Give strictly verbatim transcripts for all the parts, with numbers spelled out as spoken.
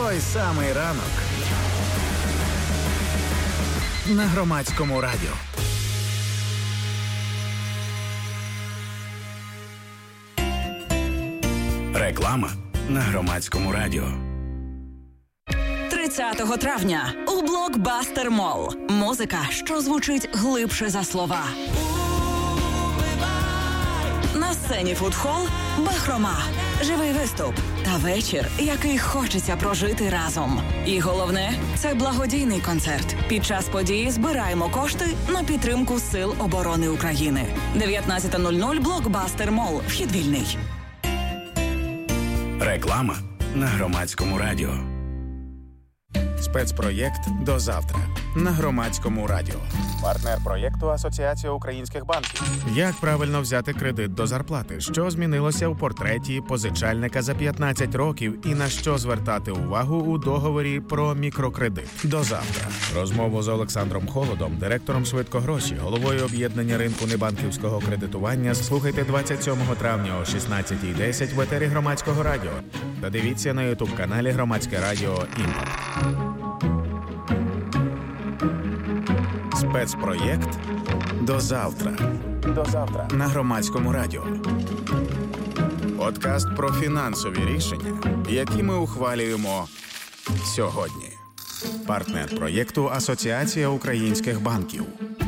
Той самий ранок на Громадському радіо. Реклама на Громадському радіо. тридцятого травня у Блокбастер Молл. Музика, що звучить глибше за слова. На сцені фудхол «Бахрома». Живий виступ та вечір, який хочеться прожити разом. І головне – це благодійний концерт. Під час події збираємо кошти на підтримку Сил оборони України. дев'ятнадцята нуль нуль Блокбастер Молл. Вхід вільний. Реклама на Громадському радіо. Спецпроєкт «До завтра» на Громадському радіо. Партнер проєкту Асоціація українських банків. Як правильно взяти кредит до зарплати? Що змінилося у портреті позичальника за п'ятнадцять років і на що звертати увагу у договорі про мікрокредит? До завтра. Розмову з Олександром Холодом, директором «Швидкогроші», головою об'єднання ринку небанківського кредитування, слухайте двадцять сьомого травня о шістнадцятій десять в етері Громадського радіо. Та дивіться на ютуб-каналі Громадське радіо «Імпакт». Спецпроєкт «До завтра». До завтра на Громадському радіо. Подкаст про фінансові рішення, які ми ухвалюємо сьогодні. Партнер проєкту Асоціація українських банків.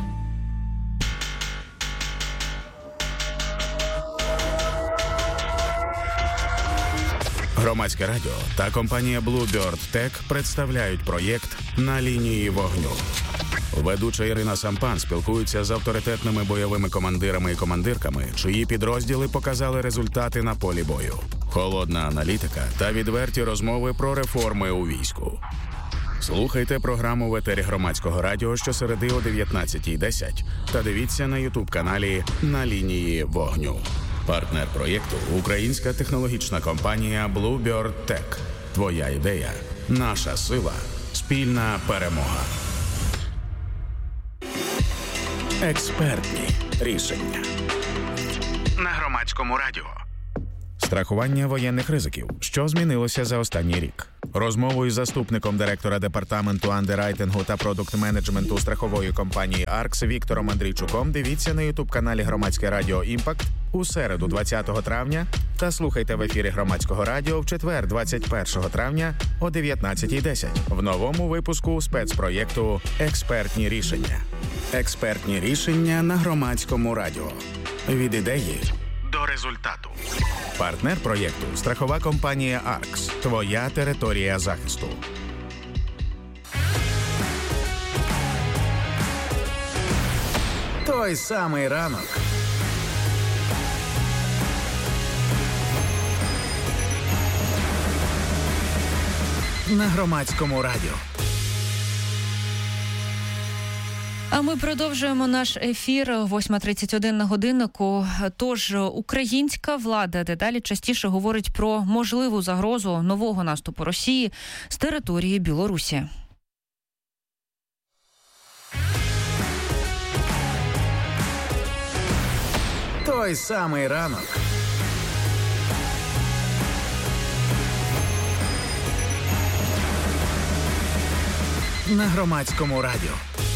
Громадське радіо та компанія Bluebird Tech представляють проєкт «На лінії вогню». Ведуча Ірина Сампан спілкується з авторитетними бойовими командирами і командирками, чиї підрозділи показали результати на полі бою. Холодна аналітика та відверті розмови про реформи у війську. Слухайте програму в етері Громадського радіо щосереди о дев'ятнадцятій десять та дивіться на ютуб-каналі «На лінії вогню». Партнер проєкту – українська технологічна компанія Bluebird Tech. Твоя ідея – наша сила, спільна перемога. Експертні рішення на Громадському радіо. Страхування воєнних ризиків. Що змінилося за останній рік? Розмову із заступником директора департаменту андеррайтингу та продукт-менеджменту страхової компанії «Аркс» Віктором Андрійчуком дивіться на ютуб-каналі Громадське радіо «Імпакт» у середу двадцятого травня та слухайте в ефірі Громадського радіо в четвер двадцять першого травня о дев'ятнадцятій десять в новому випуску спецпроєкту «Експертні рішення». Експертні рішення на Громадському радіо. Від ідеї до результату. Партнер проєкту – страхова компанія «Аркс». Твоя територія захисту. Той самий ранок на Громадському радіо. А ми продовжуємо наш ефір. восьма тридцять один на годиннику. Тож українська влада дедалі частіше говорить про можливу загрозу нового наступу Росії з території Білорусі. Той самий ранок на Громадському радіо.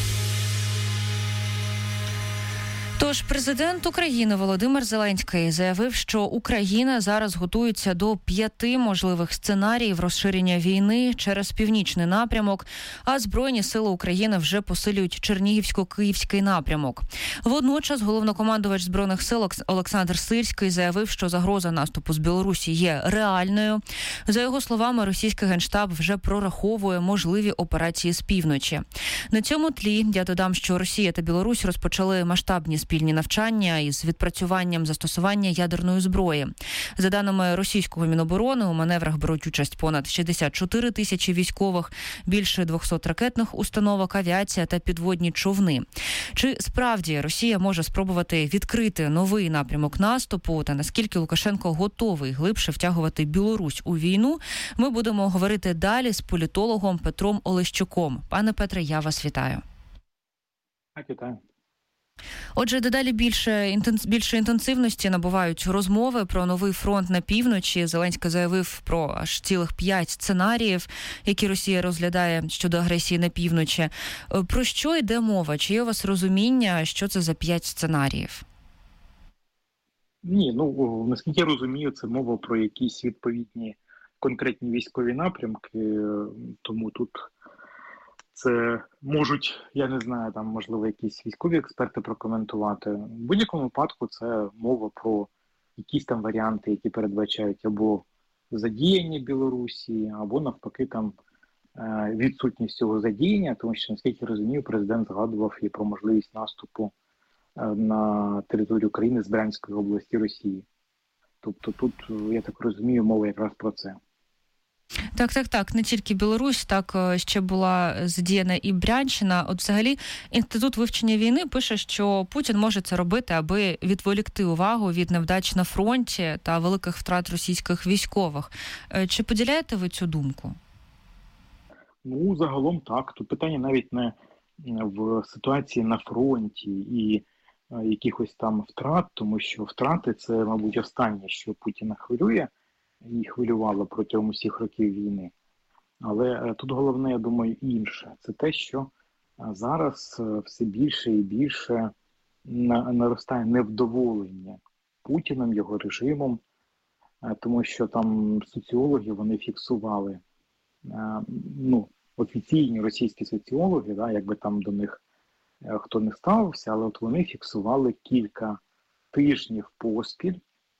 Тож президент України Володимир Зеленський заявив, що Україна зараз готується до п'яти можливих сценаріїв розширення війни через північний напрямок, а Збройні сили України вже посилюють Чернігівсько-Київський напрямок. Водночас головнокомандувач Збройних сил Олександр Сирський заявив, що загроза наступу з Білорусі є реальною. За його словами, російський Генштаб вже прораховує можливі операції з півночі. На цьому тлі я додам, що Росія та Білорусь розпочали масштабні спільні навчання із відпрацюванням застосування ядерної зброї. За даними російського Міноборони, у маневрах беруть участь понад шістдесят чотири тисячі військових, більше двісті ракетних установок, авіація та підводні човни. Чи справді Росія може спробувати відкрити новий напрямок наступу та наскільки Лукашенко готовий глибше втягувати Білорусь у війну, ми будемо говорити далі з політологом Петром Олещуком. Пане Петре, я вас вітаю. Так, вітаю. Отже, дедалі більше, більше інтенсивності набувають розмови про новий фронт на півночі. Зеленський заявив про аж цілих п'ять сценаріїв, які Росія розглядає щодо агресії на півночі. Про що йде мова? Чи є у вас розуміння, що це за п'ять сценаріїв? Ні, ну, наскільки я розумію, це мова про якісь відповідні конкретні військові напрямки, тому тут це можуть, я не знаю, там, можливо, якісь військові експерти прокоментувати. В будь-якому випадку це мова про якісь там варіанти, які передбачають або задіяння Білорусі, або навпаки там відсутність цього задіяння, тому що, наскільки я розумію, президент згадував і про можливість наступу на територію України з Брянської області Росії. Тобто тут, я так розумію, мова якраз про це. Так, так, так. Не тільки Білорусь, так ще була задіяна і Брянщина. От взагалі Інститут вивчення війни пише, що Путін може це робити, аби відволікти увагу від невдач на фронті та великих втрат російських військових. Чи поділяєте ви цю думку? Ну, загалом так. Тут питання навіть не в ситуації на фронті і якихось там втрат, тому що втрати – це, мабуть, останнє, що Путіна хвилює, і хвилювало протягом усіх років війни. Але тут головне, я думаю, інше. Це те, що зараз все більше і більше наростає невдоволення Путіним, його режимом, тому що там соціологи, вони фіксували, ну, офіційні російські соціологи, да, якби там до них хто не ставився, але от вони фіксували кілька тижнів поспіль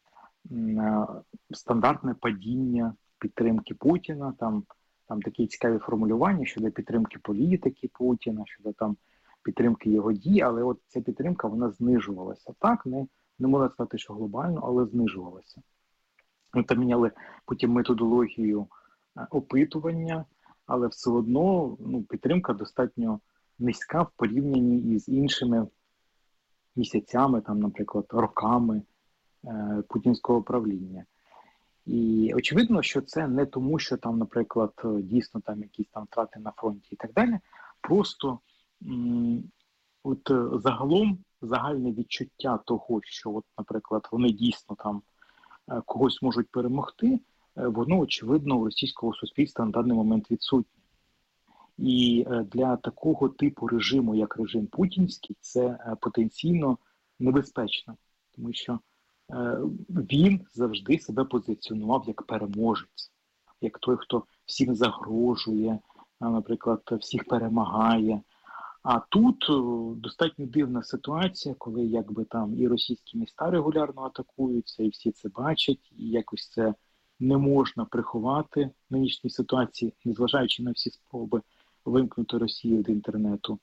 стандартне падіння підтримки Путіна, там, там такі цікаві формулювання щодо підтримки політики Путіна, щодо там підтримки його дій, але от ця підтримка, вона знижувалася. Так, не, не можна сказати, що глобально, але знижувалася. Ми там міняли потім методологію опитування, але все одно, ну, підтримка достатньо низька в порівнянні із іншими місяцями, там, наприклад, роками е, путінського правління. І очевидно, що це не тому, що там, наприклад, дійсно там якісь там втрати на фронті і так далі. Просто м- от загалом загальне відчуття того, що, от, наприклад, вони дійсно там е, когось можуть перемогти, е, воно, очевидно, у російського суспільства на даний момент відсутнє. І для такого типу режиму, як режим путінський, це потенційно небезпечно, тому що він завжди себе позиціонував як переможець, як той, хто всім загрожує, наприклад, всіх перемагає. А тут достатньо дивна ситуація, коли якби там і російські міста регулярно атакуються, і всі це бачать, і якось це не можна приховати в нинішній ситуації, незважаючи на всі спроби вимкнути Росію з інтернету.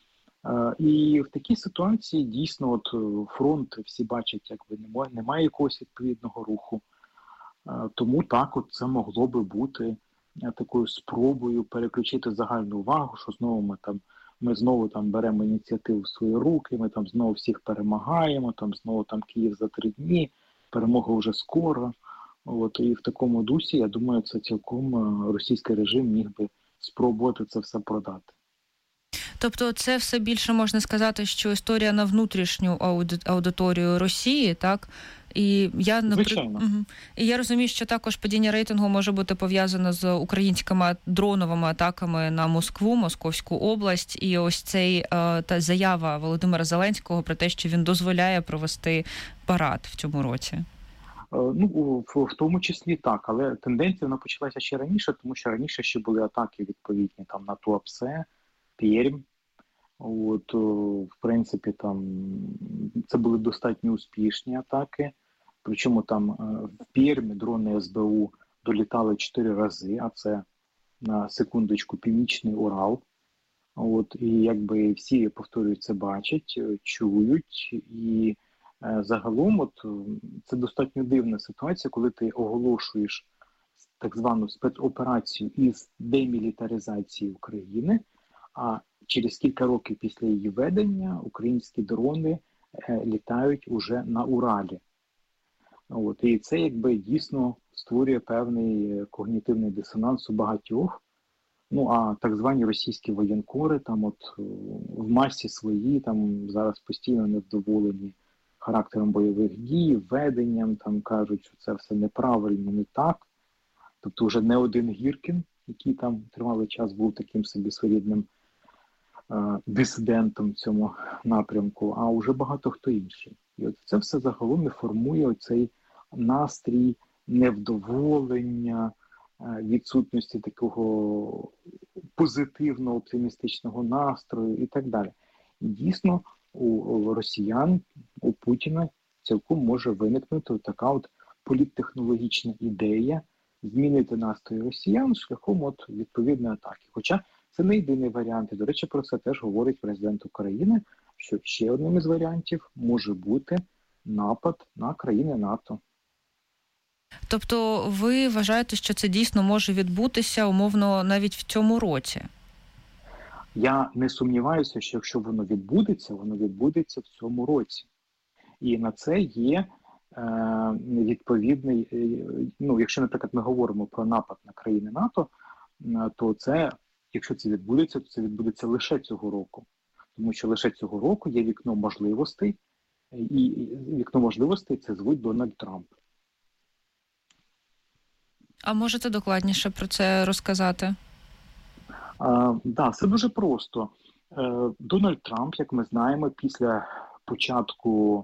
І в такій ситуації дійсно от фронт всі бачать, якби немає, немає якогось відповідного руху. Тому так от це могло би бути такою спробою переключити загальну увагу, що знову ми там ми знову там беремо ініціативу в свої руки, ми там знову всіх перемагаємо, там знову там Київ за три дні, перемога вже скоро. От, і в такому дусі, я думаю, це цілком російський режим міг би спробувати це все продати. Тобто це все більше можна сказати, що історія на внутрішню ауди- аудиторію Росії, так? І я, наприклад, угу. І я розумію, що також падіння рейтингу може бути пов'язано з українськими дроновими атаками на Москву, Московську область, і ось цей та заява Володимира Зеленського про те, що він дозволяє провести парад в цьому році. Ну, в, в тому числі так, але тенденція вона почалася ще раніше, тому що раніше ще були атаки відповідні там на Туапсе, Пермь. От, в принципі, там це були достатньо успішні атаки. Причому там в Пермі дрони ес бе у долітали чотири рази, а це на секундочку Північний Урал. От, і якби всі, повторюю, це бачать, чують. І е, загалом от, це достатньо дивна ситуація, коли ти оголошуєш так звану спецоперацію із демілітаризації України, а через кілька років після її ведення українські дрони е, літають уже на Уралі. От, і це якби дійсно створює певний когнітивний дисонанс у багатьох. Ну, а так звані російські воєнкори там от в масі свої там зараз постійно невдоволені характером бойових дій, веденням, там кажуть, що це все неправильно, не так. Тобто вже не один Гіркін, який там тривалий час був таким собі своєрідним е- дисидентом в цьому напрямку, а вже багато хто інший. І от це все загалом і формує оцей настрій невдоволення, відсутності такого позитивного, оптимістичного настрою і так далі. І дійсно у росіян, у Путіна цілком може виникнути така от політтехнологічна ідея змінити настрої росіян шляхом от відповідної атаки. Хоча це не єдиний варіант. І, до речі, про це теж говорить президент України, що ще одним із варіантів може бути напад на країни НАТО. Тобто ви вважаєте, що це дійсно може відбутися, умовно, навіть в цьому році? Я не сумніваюся, що якщо воно відбудеться, воно відбудеться в цьому році. І на це є е, відповідний, е, ну, якщо, наприклад, ми говоримо про напад на країни НАТО, е, то це, якщо це відбудеться, то це відбудеться лише цього року. Тому що лише цього року є вікно можливостей, і вікно можливостей це звуть Дональд Трамп. А можете докладніше про це розказати? Так, да, це дуже просто. Е, Дональд Трамп, як ми знаємо, після початку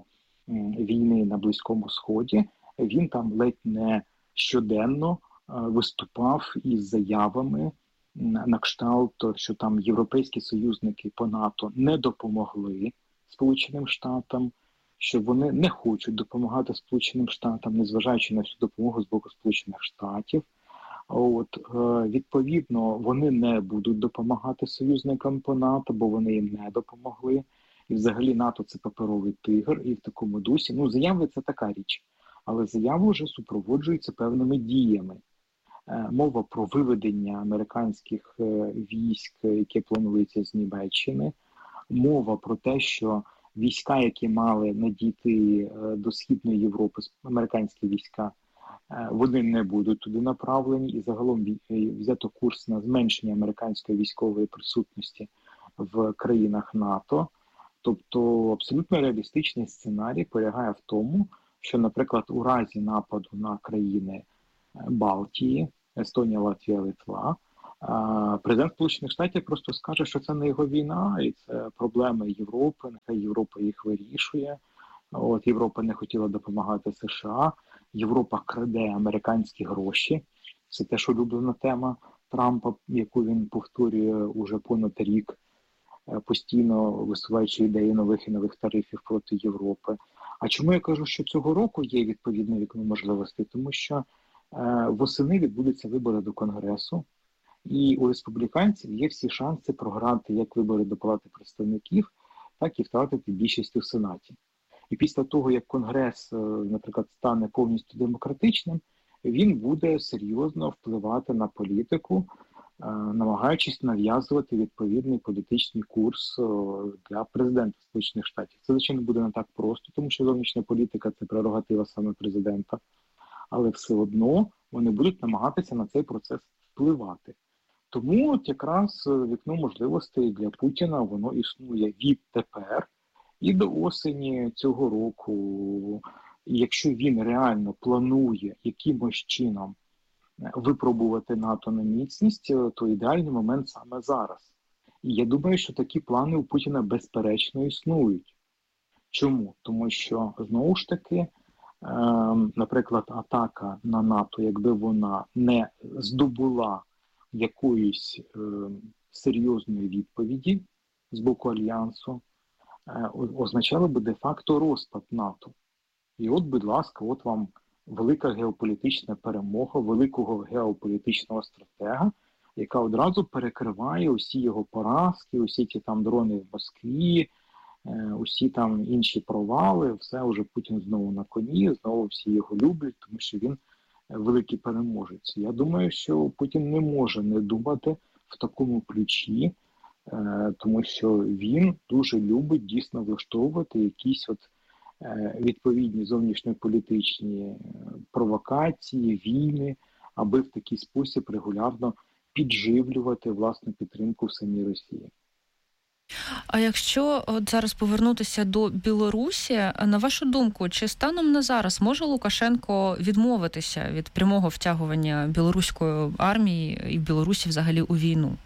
війни на Близькому Сході, він там ледь не щоденно виступав із заявами на кшталт, що там європейські союзники по НАТО не допомогли Сполученим Штатам, що вони не хочуть допомагати Сполученим Штатам, незважаючи на всю допомогу з боку Сполучених Штатів. От, відповідно, вони не будуть допомагати союзникам по НАТО, бо вони їм не допомогли. І взагалі НАТО – це паперовий тигр, і в такому дусі, ну, заяви – це така річ, але заяви вже супроводжуються певними діями. Мова про виведення американських військ, які плануються з Німеччини, мова про те, що війська, які мали надійти до Східної Європи, американські війська, вони не будуть туди направлені, і загалом взято курс на зменшення американської військової присутності в країнах НАТО. Тобто абсолютно реалістичний сценарій полягає в тому, що, наприклад, у разі нападу на країни Балтії, Естонія, Латвія, Литва, президент Сполучених Штатів просто скаже, що це не його війна, і це проблеми Європи, нехай Європа їх вирішує. От Європа не хотіла допомагати США, Європа краде американські гроші. Це теж улюблена тема Трампа, яку він повторює уже понад рік, постійно висуваючи ідеї нових і нових тарифів проти Європи. А чому я кажу, що цього року є відповідне вікно можливостей? Тому що е, восени відбудуться вибори до Конгресу, і у республіканців є всі шанси програти як вибори до Палати представників, так і втратити більшість у Сенаті. І після того, як Конгрес, наприклад, стане повністю демократичним, він буде серйозно впливати на політику, намагаючись нав'язувати відповідний політичний курс для президента Сполучених Штатів. Це, звичайно, буде не так просто, тому що зовнішня політика – це прерогатива саме президента, але все одно вони будуть намагатися на цей процес впливати. Тому от якраз вікно можливостей для Путіна, воно існує відтепер і до осені цього року. Якщо він реально планує якимось чином випробувати НАТО на міцність, то ідеальний момент саме зараз. І я думаю, що такі плани у Путіна безперечно існують. Чому? Тому що, знову ж таки, е, наприклад, атака на НАТО, якби вона не здобула якоїсь е, серйозної відповіді з боку Альянсу, е, означало би де-факто розпад НАТО. І от, будь ласка, от вам велика геополітична перемога великого геополітичного стратега, яка одразу перекриває усі його поразки, усі ті там дрони в Москві, усі там інші провали, все вже Путін знову на коні, знову всі його люблять, тому що він великий переможець. Я думаю, що Путін не може не думати в такому ключі, тому що він дуже любить дійсно влаштовувати якісь от відповідні зовнішньополітичні провокації, війни, аби в такий спосіб регулярно підживлювати власну підтримку в самій Росії. А якщо от зараз повернутися до Білорусі, на вашу думку, чи станом на зараз може Лукашенко відмовитися від прямого втягування білоруської армії і Білорусі взагалі у війну?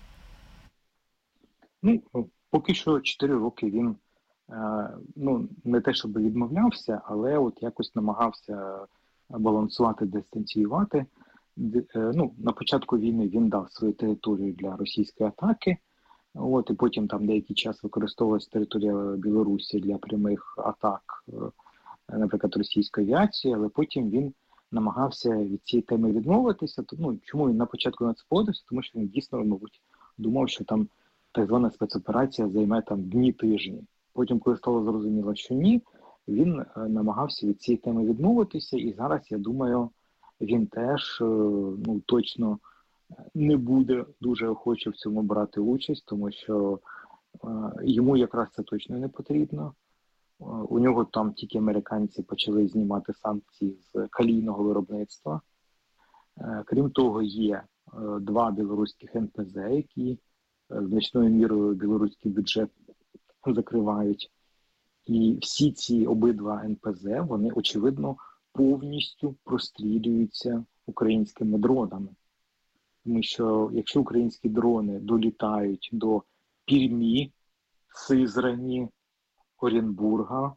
Ну, поки що чотири роки він, ну, не те, щоб відмовлявся, але от якось намагався балансувати, дистанціювати. Ну, на початку війни він дав свою територію для російської атаки, от, і потім там деякий час використовувалася територія Білорусі для прямих атак, наприклад, російської авіації, але потім він намагався від цієї теми відмовитися. Ну, чому він на початку на це погодився? Тому що він дійсно, мабуть, думав, що там так звана спецоперація займе там дні-тижні. Потім, коли стало зрозуміло, що ні, він намагався від цієї теми відмовитися, і зараз, я думаю, він теж, ну, точно не буде дуже охоче в цьому брати участь, тому що е, йому якраз це точно не потрібно. Е, у нього там тільки американці почали знімати санкції з калійного виробництва. Е, крім того, є е, два білоруських ен пе зет, які е, значною мірою білоруський бюджет закривають. І всі ці обидва ен пе зет, вони, очевидно, повністю прострілюються українськими дронами. Тому що якщо українські дрони долітають до Пермі, Сизрані, Оренбурга,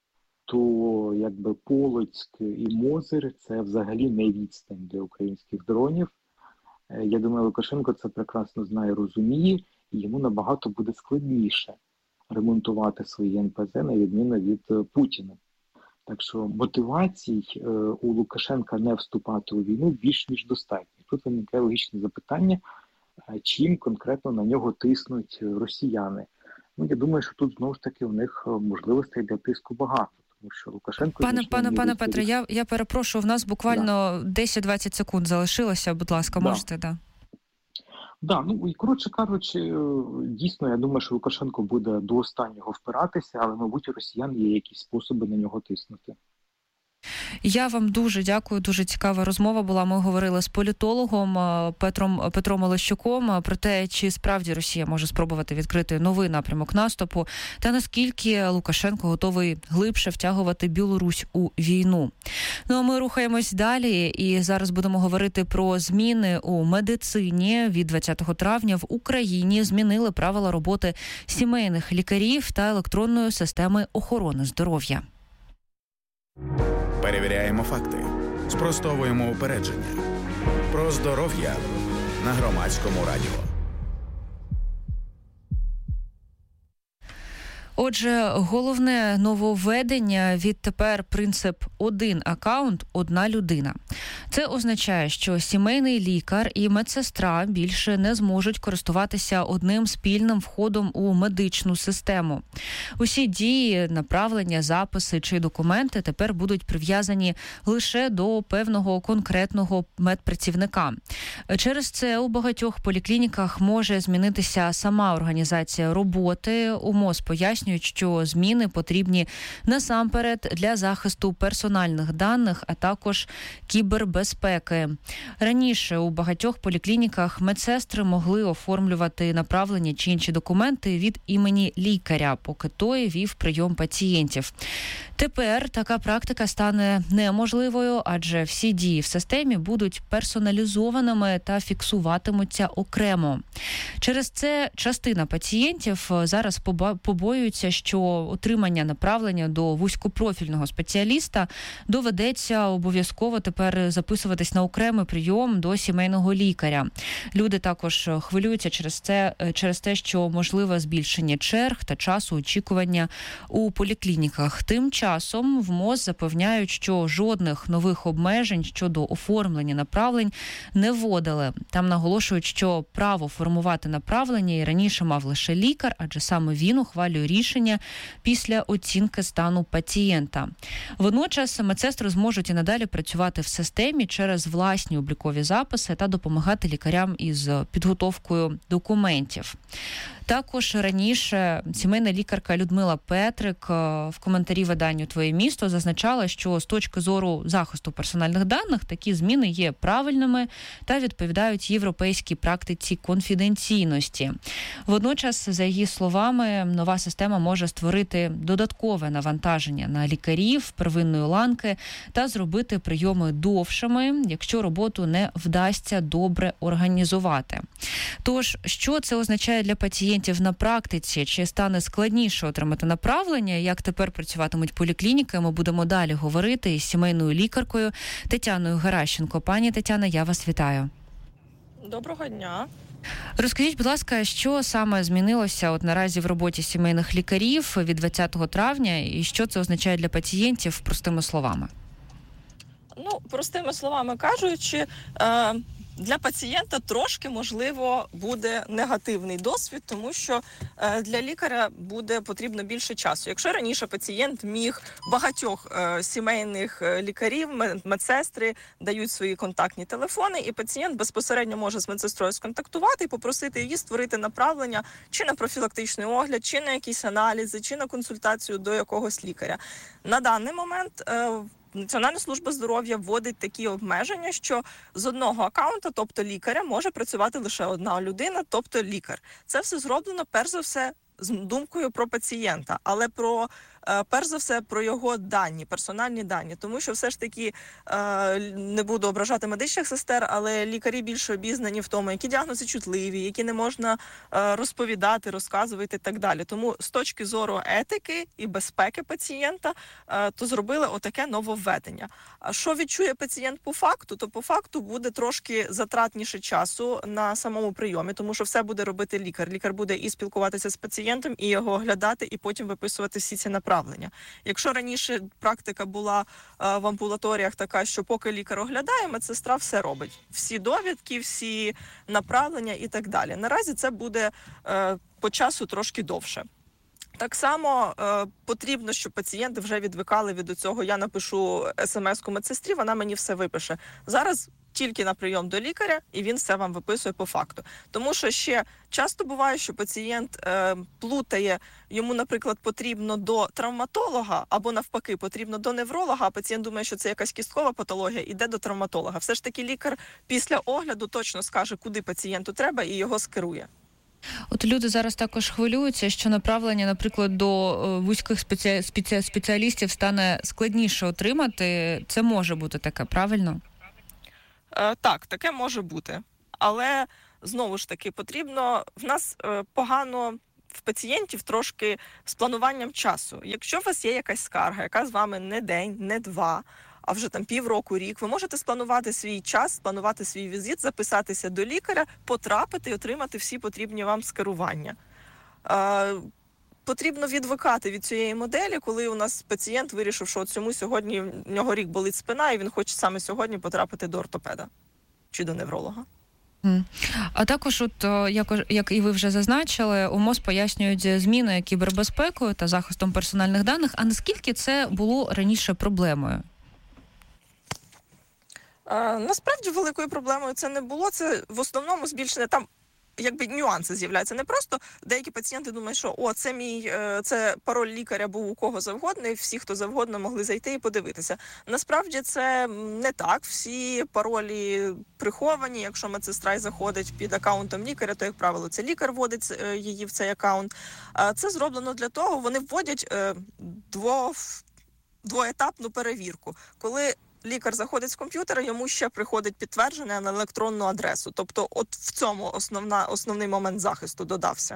то якби Полоцьк і Мозир – це взагалі не відстань для українських дронів. Я думаю, Лукашенко це прекрасно знає, розуміє, і йому набагато буде складніше ремонтувати свої ен пе зет, на відміну від Путіна. Так що мотивацій е, у Лукашенка не вступати у війну більш ніж достатньо. Тут виникає логічне запитання, чим конкретно на нього тиснуть росіяни. Ну, я думаю, що тут знову ж таки у них можливостей для тиску багато, тому що Лукашенко... Пане, пане, пане Петре, я, я перепрошую, в нас буквально да. десять-двадцять секунд залишилося, будь ласка, да. можете, да. Да, ну і коротше кажучи, дійсно, я думаю, що Лукашенко буде до останнього впиратися, але, мабуть, у росіян є якісь способи на нього тиснути. Я вам дуже дякую, дуже цікава розмова була. Ми говорили з політологом Петром Петром Олещуком про те, чи справді Росія може спробувати відкрити новий напрямок наступу, та наскільки Лукашенко готовий глибше втягувати Білорусь у війну. Ну а ми рухаємось далі, і зараз будемо говорити про зміни у медицині. Від двадцятого травня в Україні змінили правила роботи сімейних лікарів та електронної системи охорони здоров'я. Перевіряємо факти, спростовуємо упередження. Про здоров'я на Громадському радіо. Отже, головне нововведення – відтепер принцип «один акаунт – одна людина». Це означає, що сімейний лікар і медсестра більше не зможуть користуватися одним спільним входом у медичну систему. Усі дії, направлення, записи чи документи тепер будуть прив'язані лише до певного конкретного медпрацівника. Через це у багатьох поліклініках може змінитися сама організація роботи. У МОЗ пояснюють, що зміни потрібні насамперед для захисту персональних даних, а також кібербезпеки. Раніше у багатьох поліклініках медсестри могли оформлювати направлення чи інші документи від імені лікаря, поки той вів прийом пацієнтів. Тепер така практика стане неможливою, адже всі дії в системі будуть персоналізованими та фіксуватимуться окремо. Через це частина пацієнтів зараз побоюються, що отримання направлення до вузькопрофільного спеціаліста доведеться обов'язково тепер записуватись на окремий прийом до сімейного лікаря. Люди також хвилюються через це, через те, що можливе збільшення черг та часу очікування у поліклініках. Тим часом в МОЗ запевняють, що жодних нових обмежень щодо оформлення направлень не вводили. Там наголошують, що право формувати направлення і раніше мав лише лікар, адже саме він ухвалює рішення рішення після оцінки стану пацієнта. Водночас медсестри зможуть і надалі працювати в системі через власні облікові записи та допомагати лікарям із підготовкою документів. Також раніше сімейна лікарка Людмила Петрик в коментарі виданню «Твоє місто» зазначала, що з точки зору захисту персональних даних такі зміни є правильними та відповідають європейській практиці конфіденційності. Водночас, за її словами, нова система може створити додаткове навантаження на лікарів первинної ланки та зробити прийоми довшими, якщо роботу не вдасться добре організувати. Тож, що це означає для пацієнтів на практиці? Чи стане складніше отримати направлення? Як тепер працюватимуть поліклініки? Ми будемо далі говорити із сімейною лікаркою Тетяною Геращенко. Пані Тетяна, я вас вітаю. Доброго дня. Розкажіть, будь ласка, що саме змінилося от наразі в роботі сімейних лікарів від двадцятого травня і що це означає для пацієнтів простими словами? Ну, простими словами кажучи, е- для пацієнта трошки, можливо, буде негативний досвід, тому що е, для лікаря буде потрібно більше часу. Якщо раніше пацієнт міг багатьох е, сімейних лікарів, медсестри дають свої контактні телефони, і пацієнт безпосередньо може з медсестрою сконтактувати і попросити її створити направлення чи на профілактичний огляд, чи на якісь аналізи, чи на консультацію до якогось лікаря. На даний момент е, Національна служба здоров'я вводить такі обмеження, що з одного акаунта, тобто лікаря, може працювати лише одна людина, тобто лікар. Це все зроблено, перш за все, з думкою про пацієнта, але про перш за все про його дані, персональні дані, тому що все ж таки не буду ображати медичних сестер, але лікарі більше обізнані в тому, які діагнози чутливі, які не можна розповідати, розказувати і так далі. Тому з точки зору етики і безпеки пацієнта, то зробили отаке нововведення. А що відчує пацієнт по факту? То по факту буде трошки затратніше часу на самому прийомі, тому що все буде робити лікар. Лікар буде і спілкуватися з пацієнтом, і його оглядати, і потім виписувати всі ці направлення. Якщо раніше практика була е, в амбулаторіях така, що поки лікар оглядає, медсестра все робить. Всі довідки, всі направлення і так далі. Наразі це буде е, по часу трошки довше. Так само е, потрібно, щоб пацієнти вже відвикали від цього. Я напишу смс-ку медсестрі, вона мені все випише. Зараз тільки на прийом до лікаря, і він все вам виписує по факту. Тому що ще часто буває, що пацієнт е, плутає, йому, наприклад, потрібно до травматолога, або навпаки, потрібно до невролога, а пацієнт думає, що це якась кісткова патологія, іде до травматолога. Все ж таки лікар після огляду точно скаже, куди пацієнту треба, і його скерує. От люди зараз також хвилюються, що направлення, наприклад, до вузьких спеці... спеці... спеціалістів стане складніше отримати. Це може бути таке, правильно? Е, так, таке може бути. Але, знову ж таки, потрібно... В нас е, погано в пацієнтів трошки з плануванням часу. Якщо у вас є якась скарга, яка з вами не день, не два, а вже там півроку, рік, ви можете спланувати свій час, спланувати свій візит, записатися до лікаря, потрапити і отримати всі потрібні вам скерування. Е, потрібно відвикати від цієї моделі, коли у нас пацієнт вирішив, що от цьому сьогодні в нього рік болить спина, і він хоче саме сьогодні потрапити до ортопеда чи до невролога. А також, от як, як і ви вже зазначили, у МОЗ пояснюють зміни кібербезпекою та захистом персональних даних. А наскільки це було раніше проблемою? А, насправді великою проблемою це не було. Це в основному збільшення там. Якби нюанси з'являються. Не просто деякі пацієнти думають, що о, це мій, це пароль лікаря був у кого завгодно, і всі, хто завгодно, могли зайти і подивитися. Насправді це не так. Всі паролі приховані. Якщо медсестра й заходить під акаунтом лікаря, то, як правило, це лікар вводить її в цей акаунт. Це зроблено для того, вони вводять дво, двоетапну перевірку. Коли лікар заходить з комп'ютера, йому ще приходить підтвердження на електронну адресу. Тобто от в цьому основна, основний момент захисту додався.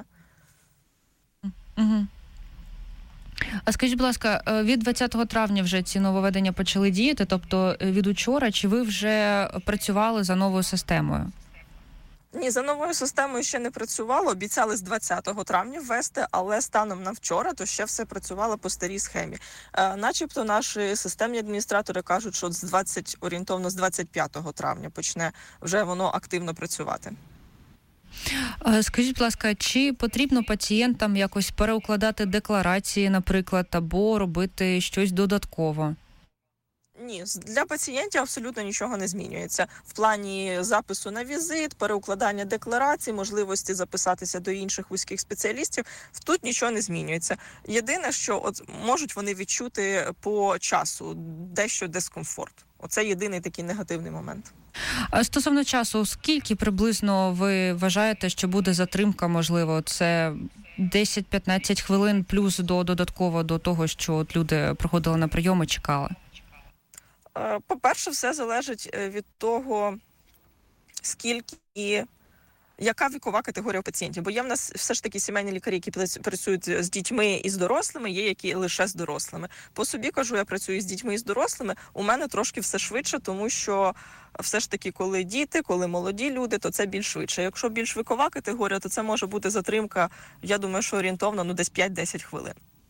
Угу. А скажіть, будь ласка, від двадцятого травня вже ці нововведення почали діяти, тобто від учора, чи ви вже працювали за новою системою? Ні, за новою системою ще не працювало, обіцяли з двадцятого травня ввести, але станом на вчора то ще все працювало по старій схемі. Е, начебто наші системні адміністратори кажуть, що з двадцять орієнтовно з двадцять п'ятого травня почне вже воно активно працювати. Скажіть, будь ласка, чи потрібно пацієнтам якось переукладати декларації, наприклад, або робити щось додатково? Ні, для пацієнтів абсолютно нічого не змінюється. В плані запису на візит, переукладання декларацій, можливості записатися до інших вузьких спеціалістів, тут нічого не змінюється. Єдине, що от можуть вони відчути по часу дещо дискомфорт. Оце єдиний такий негативний момент. А стосовно часу, скільки приблизно ви вважаєте, що буде затримка, можливо? Це десять-п'ятнадцять хвилин плюс до додатково до того, що от люди приходили на прийом і чекали? По-перше, все залежить від того, скільки і яка вікова категорія пацієнтів. Бо є в нас все ж таки сімейні лікарі, які працюють з дітьми і з дорослими, є які лише з дорослими. По собі кажу, я працюю з дітьми і з дорослими, у мене трошки все швидше, тому що все ж таки, коли діти, коли молоді люди, то це більш швидше. Якщо більш вікова категорія, то це може бути затримка, я думаю, що орієнтовно ну, десь п'ять-десять хвилин.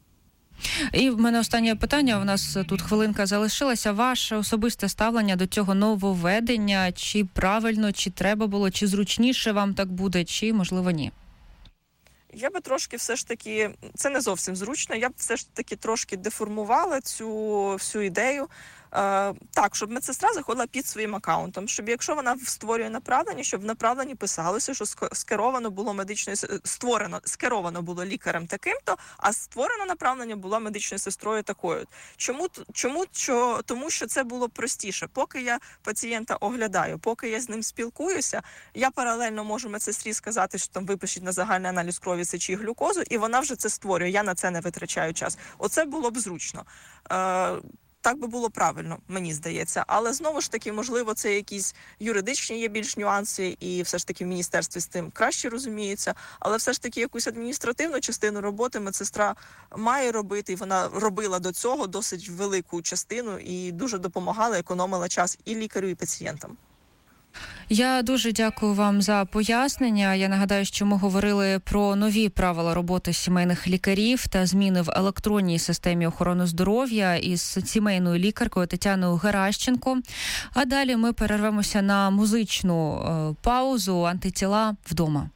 І в мене останнє питання, у нас тут хвилинка залишилася. Ваше особисте ставлення до цього нововведення, чи правильно, чи треба було, чи зручніше вам так буде, чи, можливо, ні? Я би трошки все ж таки, це не зовсім зручно, я б все ж таки трошки деформувала цю всю ідею. Е, так, щоб медсестра заходила під своїм акаунтом, щоб якщо вона створює направлення, щоб в направленні писалося, що скеровано було медичною, створено, скеровано було лікарем таким-то, а створено направлення було медичною сестрою такою. Чому? Чому? Що, тому що це було простіше. Поки я пацієнта оглядаю, поки я з ним спілкуюся, я паралельно можу медсестрі сказати, що там випишіть на загальний аналіз крові сечі глюкозу, і вона вже це створює, я на це не витрачаю час. Оце було б зручно. Е, Так би було правильно, мені здається. Але знову ж таки, можливо, це якісь юридичні є більш нюанси, і все ж таки в міністерстві з тим краще розуміється. Але все ж таки якусь адміністративну частину роботи медсестра має робити, і вона робила до цього досить велику частину і дуже допомагала, економила час і лікарю, і пацієнтам. Я дуже дякую вам за пояснення. Я нагадаю, що ми говорили про нові правила роботи сімейних лікарів та зміни в електронній системі охорони здоров'я із сімейною лікаркою Тетяною Геращенко. А далі ми перервемося на музичну паузу «Антитіла вдома».